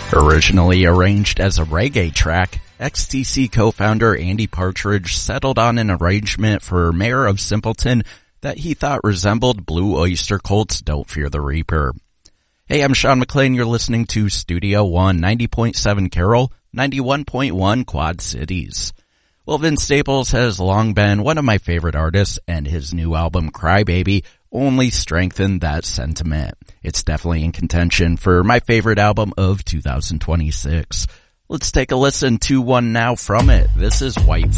Originally arranged as a reggae track, XTC co-founder Andy Partridge settled on an arrangement for Mayor of Simpleton that he thought resembled Blue Oyster Cult's Don't Fear the Reaper. Hey, I'm Sean McLean. You're listening to Studio One, 90.7 Carroll, 91.1 Quad Cities. Well, Vince Staples has long been one of my favorite artists, and his new album, Crybaby, only strengthened that sentiment. It's definitely in contention for my favorite album of 2026. Let's take a listen to one now from it. This is White